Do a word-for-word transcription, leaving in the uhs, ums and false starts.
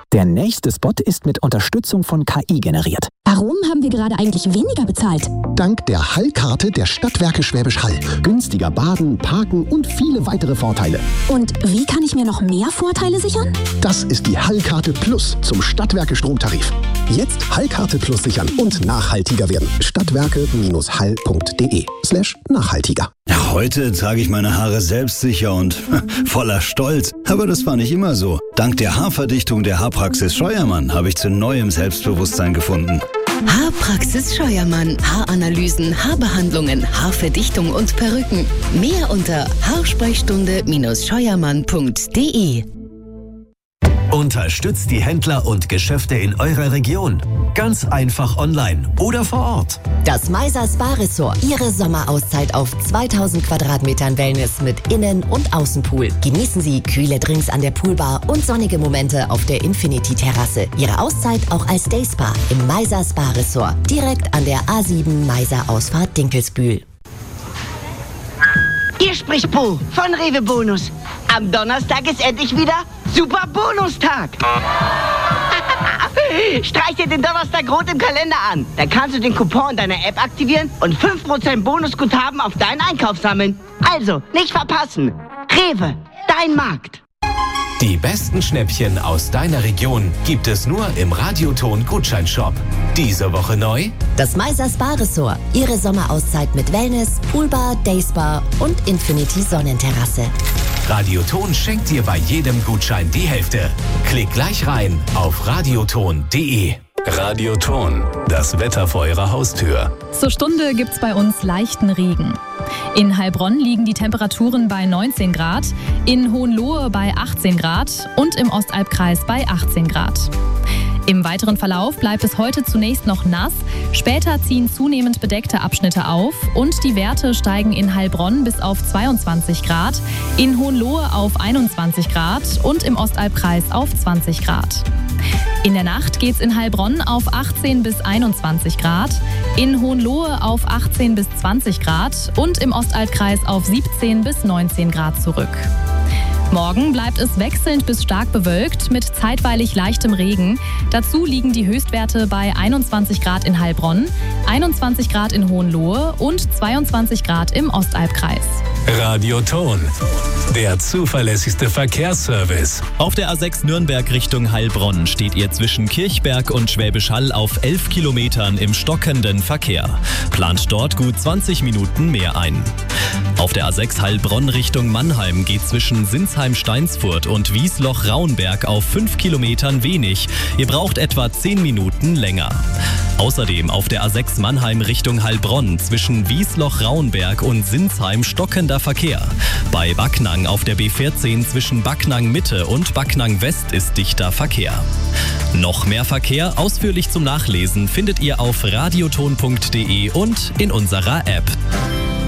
Der nächste Spot ist mit Unterstützung von K I generiert. Warum haben wir gerade eigentlich weniger bezahlt? Dank der Hall-Karte der Stadtwerke Schwäbisch Hall. Günstiger Baden, Parken und viele weitere Vorteile. Und wie kann ich mir noch mehr Vorteile sichern? Das ist die Hall-Karte Plus zum Stadtwerke Stromtarif. Jetzt Hall-Karte Plus sichern und nachhaltiger werden. Stadtwerke-hall.de slash nachhaltiger. Ja, heute trage ich meine Haare selbstsicher und voller Stolz. Aber das war nicht immer so. Dank der Haarverdichtung der Haarpraxis Scheuermann habe ich zu neuem Selbstbewusstsein gefunden. Haarpraxis Scheuermann. Haaranalysen, Haarbehandlungen, Haarverdichtung und Perücken. Mehr unter haarsprechstunde scheuermann punkt de. Unterstützt die Händler und Geschäfte in eurer Region. Ganz einfach online oder vor Ort. Das Meiser Spa Resort. Ihre Sommerauszeit auf zweitausend Quadratmetern Wellness mit Innen- und Außenpool. Genießen Sie kühle Drinks an der Poolbar und sonnige Momente auf der Infinity-Terrasse. Ihre Auszeit auch als Dayspa im Meiser Spa Resort. Direkt an der A sieben Meiser Ausfahrt Dinkelsbühl. Hier spricht Bo von Rewe Bonus. Am Donnerstag ist endlich wieder Super Bonustag. Streich dir den Donnerstag rot im Kalender an. Dann kannst du den Coupon deiner App aktivieren und fünf Prozent Bonusguthaben auf deinen Einkauf sammeln. Also, nicht verpassen. Rewe, dein Markt. Die besten Schnäppchen aus deiner Region gibt es nur im Radioton Gutscheinshop. Diese Woche neu: das Meiser Spa Resort. Ihre Sommerauszeit mit Wellness, Poolbar, Dayspa und Infinity Sonnenterrasse. Radioton schenkt dir bei jedem Gutschein die Hälfte. Klick gleich rein auf radioton punkt de. Radioton, das Wetter vor eurer Haustür. Zur Stunde gibt's bei uns leichten Regen. In Heilbronn liegen die Temperaturen bei neunzehn Grad, in Hohenlohe bei achtzehn Grad und im Ostalbkreis bei achtzehn Grad. Im weiteren Verlauf bleibt es heute zunächst noch nass, später ziehen zunehmend bedeckte Abschnitte auf und die Werte steigen in Heilbronn bis auf zweiundzwanzig Grad, in Hohenlohe auf einundzwanzig Grad und im Ostalbkreis auf zwanzig Grad. In der Nacht geht's in Heilbronn auf achtzehn bis einundzwanzig Grad, in Hohenlohe auf achtzehn bis zwanzig Grad und im Ostalbkreis auf siebzehn bis neunzehn Grad zurück. Morgen bleibt es wechselnd bis stark bewölkt mit zeitweilig leichtem Regen. Dazu liegen die Höchstwerte bei einundzwanzig Grad in Heilbronn, einundzwanzig Grad in Hohenlohe und zweiundzwanzig Grad im Ostalbkreis. Radioton, der zuverlässigste Verkehrsservice. Auf der A sechs Nürnberg Richtung Heilbronn steht ihr zwischen Kirchberg und Schwäbisch Hall auf elf Kilometern im stockenden Verkehr. Plant dort gut zwanzig Minuten mehr ein. Auf der A sechs Heilbronn Richtung Mannheim geht zwischen Sinsheim-Steinsfurt und Wiesloch-Rauenberg auf fünf Kilometern wenig. Ihr braucht etwa zehn Minuten länger. Außerdem auf der A sechs Mannheim Richtung Heilbronn zwischen Wiesloch-Rauenberg und Sinsheim stockender Verkehr. Bei Backnang auf der B vierzehn zwischen Backnang Mitte und Backnang West ist dichter Verkehr. Noch mehr Verkehr ausführlich zum Nachlesen findet ihr auf radioton punkt de und in unserer App.